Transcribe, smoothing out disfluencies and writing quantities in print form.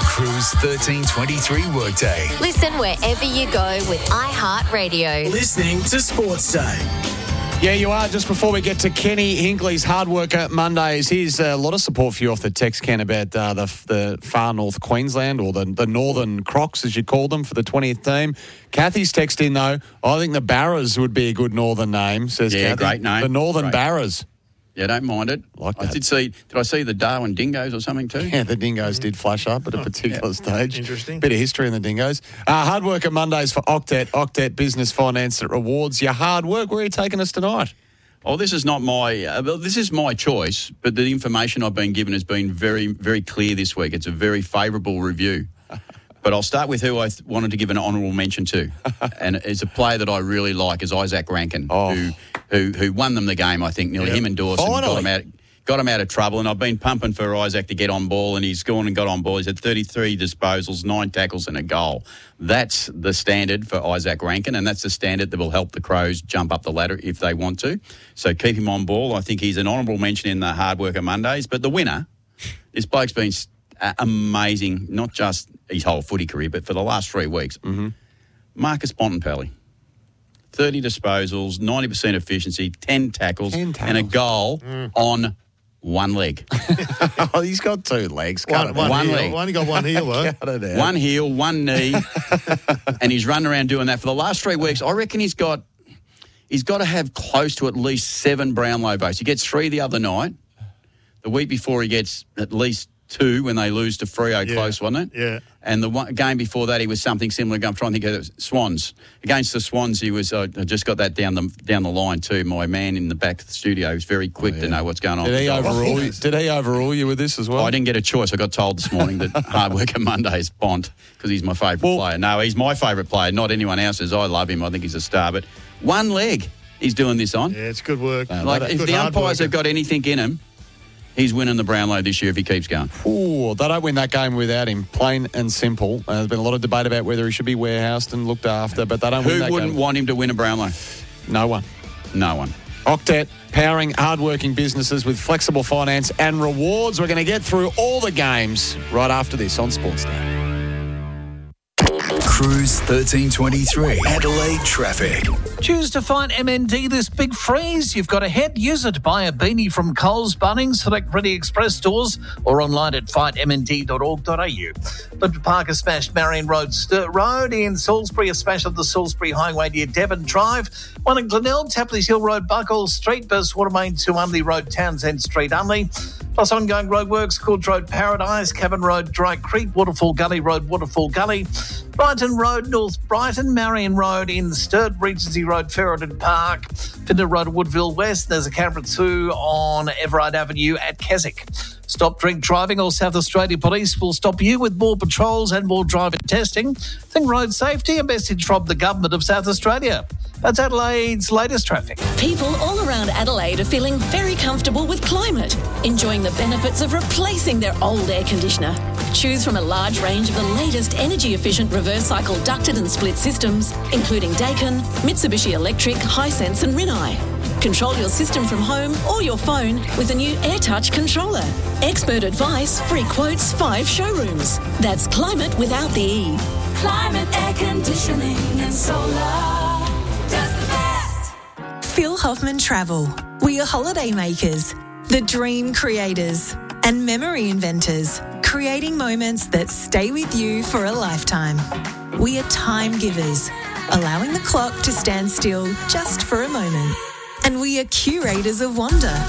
Cruise 1323 workday. Listen wherever you go with iHeartRadio. Listening to Sports Day. Yeah, you are. Just before we get to Kenny Hinkley's Hard Worker Mondays, here's a lot of support for you off the text, Ken, about the far north Queensland, or the Northern Crocs, as you call them, for the 20th team. Kathy's texting, though, I think the Barras would be a good northern name, says Kathy. Yeah, great name. The Northern Great. Barras. Yeah, don't mind it. Like that. Did I see the Darwin Dingoes or something too? Yeah, the Dingoes did flash up at a particular stage. Interesting. Bit of history in the Dingoes. Hard Worker Mondays for Octet Business Finance that rewards your hard work. Where are you taking us tonight? Oh, this is not my. This is my choice, but the information I've been given has been very, very clear this week. It's a very favourable review. But I'll start with who I wanted to give an honourable mention to, and it's a player that I really like, is Isaac Rankin, who won them the game. I think nearly him and Dawson got him out of trouble. And I've been pumping for Isaac to get on ball, and he's gone and got on ball. He's had 33 disposals, 9 tackles, and a goal. That's the standard for Isaac Rankin, and that's the standard that will help the Crows jump up the ladder if they want to. So keep him on ball. I think he's an honourable mention in the Hard Worker Mondays. But the winner, this bloke's been amazing, not just his whole footy career, but for the last 3 weeks. Mm-hmm. Marcus Bontempelli. 30 disposals, 90% efficiency, 10 tackles, and a goal on one leg. Oh, he's got 2 legs. One leg. Only got one heel, though. One heel, one knee, and he's running around doing that for the last 3 weeks. I reckon he's got to have close to at least 7 Brownlow votes. He gets 3 the other night. The week before, he gets at least 2 when they lose to Freo, close, wasn't it? Yeah. And the game before that, he was something similar. I'm trying to think of it. Swans. Against the Swans, he was. I just got that down the line too. My man in the back of the studio is very quick to know what's going on. Did he overrule you with this as well? I didn't get a choice. I got told this morning that Hard Worker Monday is Bont because he's my favourite player. No, he's my favourite player, not anyone else's. I love him. I think he's a star. But one leg he's doing this on. Yeah, it's good work. If the umpires have got anything in him, he's winning the Brownlow this year if he keeps going. Ooh, they don't win that game without him, plain and simple. There's been a lot of debate about whether he should be warehoused and looked after, but they don't win that game. Who wouldn't want him to win a Brownlow? No one. No one. Octet, powering hardworking businesses with flexible finance and rewards. We're going to get through all the games right after this on Sports Day. Cruise 1323. Adelaide traffic. Choose to find MND this big freeze. You've got a head. Use it to buy a beanie from Coles, Bunnings, select Ready Express stores, or online at fightmnd.org.au. But Parker smashed Marion Road, Sturt Road. In Salisbury, a smash of the Salisbury Highway near Devon Drive. One in Glenelg, Tapley's Hill Road, Buckle Street, Burst Watermain to Unley Road, Townsend Street, Unley. Plus ongoing roadworks, Coolidge Road, Paradise, Cabin Road, Dry Creek, Waterfall Gully Road, Waterfall Gully. Brighton Road, North Brighton, Marion Road in Sturt, Regency Road, Ferryden Park, Finder Road, Woodville West. There's a Canberra 2 on Everard Avenue at Keswick. Stop drink driving, or South Australia Police will stop you with more patrols and more driver testing. Think road safety, a message from the Government of South Australia. That's Adelaide's latest traffic. People all around Adelaide are feeling very comfortable with climate, enjoying the benefits of replacing their old air conditioner. Choose from a large range of the latest energy-efficient reverse cycle ducted and split systems, including Daikin, Mitsubishi Electric, Hisense and Rinnai. Control your system from home or your phone with a new AirTouch controller. Expert advice, free quotes, 5 showrooms. That's climate without the E. Climate, air conditioning and solar. Just the best. Phil Hoffman Travel. We are holiday makers, the dream creators, and memory inventors, creating moments that stay with you for a lifetime. We are time givers, allowing the clock to stand still just for a moment. And we are curators of wonder,